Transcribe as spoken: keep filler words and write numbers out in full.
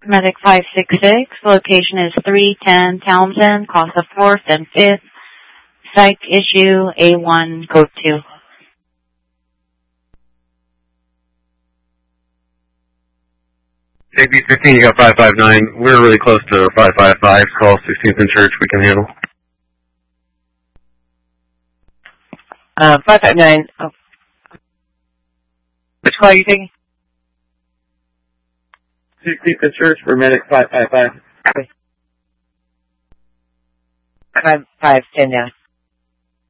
Medic five six six, location is three ten Townsend, Costa fourth and fifth, psych issue A one, code two. J B fifteen, you got five five nine. We're really close to five five five. Call sixteenth and Church, we can handle. Uh, five five nine. Oh. Which call are you taking? sixteenth and Church for medic five five five. Okay. five five ten now.